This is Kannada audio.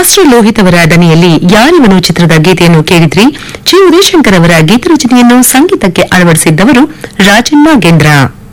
ಮಾಸ್ಟರ್ ಲೋಹಿತ್ ಅವರ ದನಿಯಲ್ಲಿ ಯಾರಿವನು ಚಿತ್ರದ ಗೀತೆಯನ್ನು ಕೇಳಿದ್ರಿ. ಜಿ ಉದಯಶಂಕರ್ ಅವರ ಗೀತರಚನೆಯನ್ನು ಸಂಗೀತಕ್ಕೆ ಅಳವಡಿಸಿದ್ದವರು ರಾಜನ್ ನಾಗೇಂದ್ರ.